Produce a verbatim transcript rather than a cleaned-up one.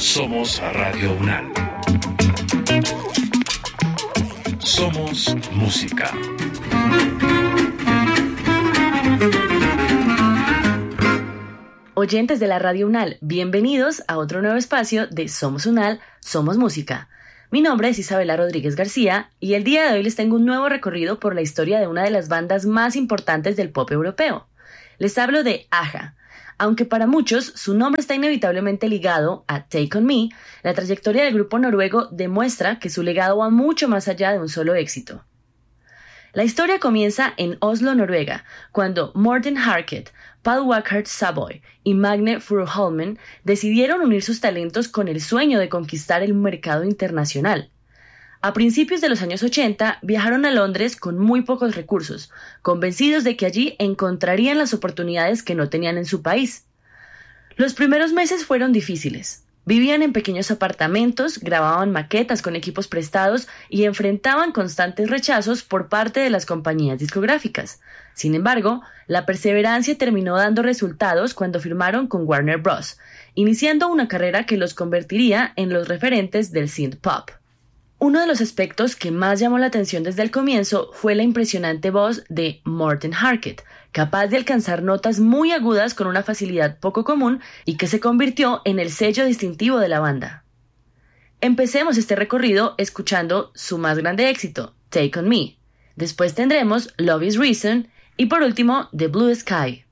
Somos Radio UNAL. Somos música. Oyentes de la Radio UNAL, bienvenidos a otro nuevo espacio de Somos UNAL, Somos Música. Mi nombre es Isabela Rodríguez García y el día de hoy les tengo un nuevo recorrido por la historia de una de las bandas más importantes del pop europeo. Les hablo de Aja. Aunque para muchos su nombre está inevitablemente ligado a Take On Me, la trayectoria del grupo noruego demuestra que su legado va mucho más allá de un solo éxito. La historia comienza en Oslo, Noruega, cuando Morten Harket, Paul Wackert Savoy y Magne Furuholmen decidieron unir sus talentos con el sueño de conquistar el mercado internacional. A principios de los años ochenta viajaron a Londres con muy pocos recursos, convencidos de que allí encontrarían las oportunidades que no tenían en su país. Los primeros meses fueron difíciles. Vivían en pequeños apartamentos, grababan maquetas con equipos prestados y enfrentaban constantes rechazos por parte de las compañías discográficas. Sin embargo, la perseverancia terminó dando resultados cuando firmaron con Warner Bros., iniciando una carrera que los convertiría en los referentes del synth pop. Uno de los aspectos que más llamó la atención desde el comienzo fue la impresionante voz de Morten Harket, capaz de alcanzar notas muy agudas con una facilidad poco común y que se convirtió en el sello distintivo de la banda. Empecemos este recorrido escuchando su más grande éxito, Take On Me. Después tendremos Love Is Reason y por último The Blue Sky.